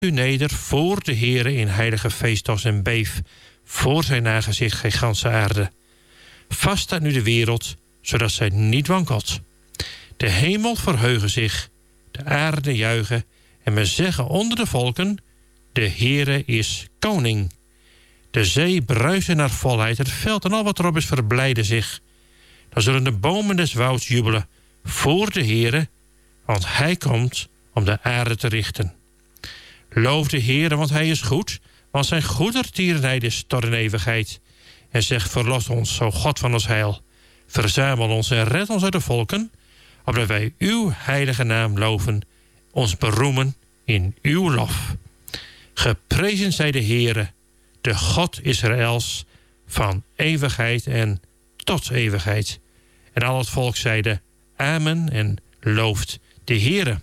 u neder voor de Heere in heilige feestdag en beef. Voor zijn aangezicht gij ganse aarde. Vast staat nu de wereld, zodat zij niet wankelt. De hemel verheugen zich, de aarde juichen, en men zeggen onder de volken, de Heere is koning. De zee bruist in haar volheid, het veld en al wat erop is verblijden zich. Dan zullen de bomen des wouds jubelen voor de Heere, want hij komt om de aarde te richten. Loof de Heere, want hij is goed, want zijn goedertierenheid is tot in eeuwigheid. En zeg, verlos ons, o God van ons heil. Verzamel ons en red ons uit de volken, opdat wij uw heilige naam loven, ons beroemen in uw lof. Geprezen zij de Heere, de God Israëls, van eeuwigheid en tot eeuwigheid. En al het volk zeide, amen en looft de Heere.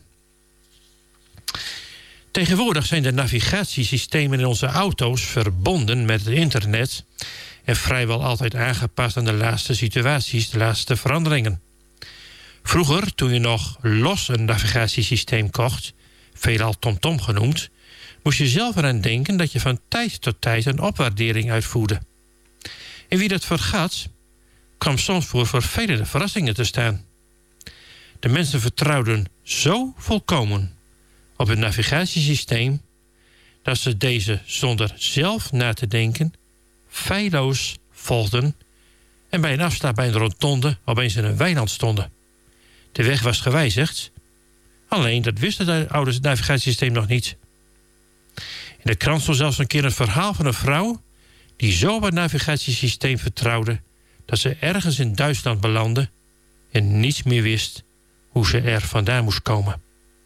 Tegenwoordig zijn de navigatiesystemen in onze auto's verbonden met het internet en vrijwel altijd aangepast aan de laatste situaties, de laatste veranderingen. Vroeger, toen je nog los een navigatiesysteem kocht, veelal TomTom genoemd, moest je zelf eraan denken dat je van tijd tot tijd een opwaardering uitvoerde. En wie dat vergat, kwam soms voor vervelende verrassingen te staan. De mensen vertrouwden zo volkomen op hun navigatiesysteem dat ze deze zonder zelf na te denken feilloos volgden en bij een afslag bij een rotonde opeens in een weiland stonden. De weg was gewijzigd, alleen dat wist het oude navigatiesysteem nog niet. In de krant stond zelfs een keer een verhaal van een vrouw die zo op het navigatiesysteem vertrouwde dat ze ergens in Duitsland belandde en niets meer wist hoe ze er vandaan moest komen.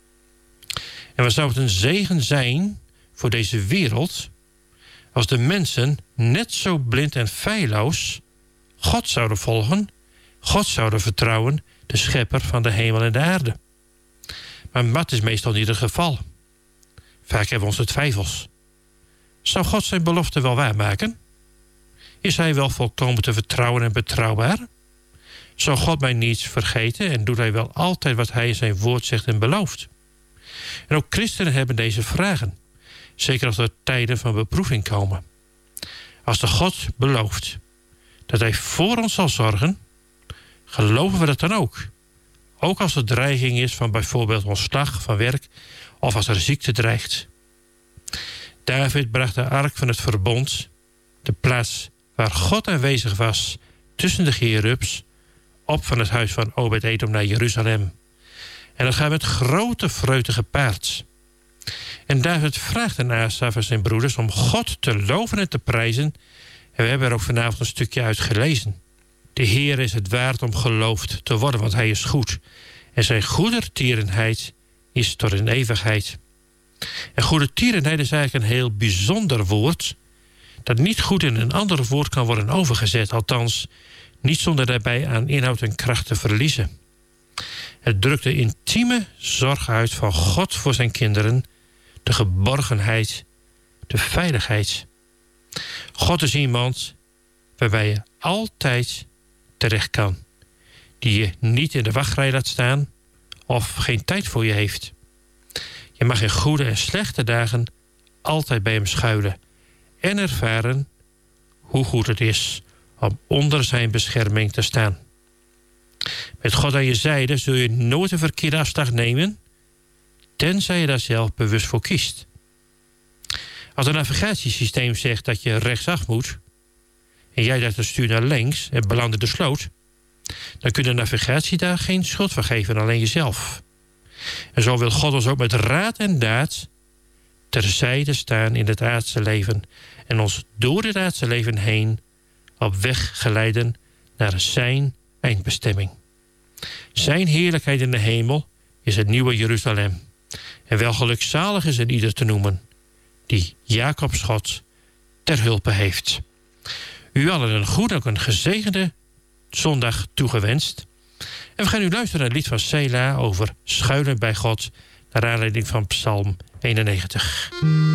En wat zou het een zegen zijn voor deze wereld als de mensen net zo blind en feilloos God zouden volgen, God zouden vertrouwen, de schepper van de hemel en de aarde. Maar dat is meestal niet het geval. Vaak hebben we onze twijfels. Zou God zijn belofte wel waarmaken? Is hij wel volkomen te vertrouwen en betrouwbaar? Zou God mij niets vergeten en doet hij wel altijd wat hij in zijn woord zegt en belooft? En ook christenen hebben deze vragen. Zeker als er tijden van beproeving komen. Als de God belooft dat hij voor ons zal zorgen, geloven we dat dan ook. Ook als er dreiging is van bijvoorbeeld ontslag van werk of als er ziekte dreigt. David bracht de ark van het verbond, de plaats waar God aanwezig was tussen de cherubs, op van het huis van Obed-Edom naar Jeruzalem. En dat gaat met grote vreugde gepaard. En David vraagt aan Asaf en zijn broeders om God te loven en te prijzen. En we hebben er ook vanavond een stukje uit gelezen. De Heer is het waard om geloofd te worden, want hij is goed. En zijn goedertierenheid is tot in eeuwigheid. En goedertierenheid is eigenlijk een heel bijzonder woord, dat niet goed in een ander woord kan worden overgezet. Althans, niet zonder daarbij aan inhoud en kracht te verliezen. Het drukt de intieme zorg uit van God voor zijn kinderen, de geborgenheid, de veiligheid. God is iemand waarbij je altijd terecht kan, die je niet in de wachtrij laat staan of geen tijd voor je heeft. Je mag in goede en slechte dagen altijd bij hem schuilen en ervaren hoe goed het is om onder zijn bescherming te staan. Met God aan je zijde zul je nooit een verkeerde afslag nemen, tenzij je daar zelf bewust voor kiest. Als een navigatiesysteem zegt dat je rechtsaf moet en jij dat het stuur naar links en belandt in de sloot, dan kun je de navigatie daar geen schuld van geven, alleen jezelf. En zo wil God ons ook met raad en daad terzijde staan in het aardse leven en ons door het aardse leven heen op weg geleiden naar zijn eindbestemming. Zijn heerlijkheid in de hemel is het nieuwe Jeruzalem. En wel gelukzalig is er ieder te noemen die Jacobs God ter hulpe heeft. U allen een goede, ook een gezegende zondag toegewenst. En we gaan nu luisteren naar het lied van Sela over schuilen bij God, naar aanleiding van Psalm 91.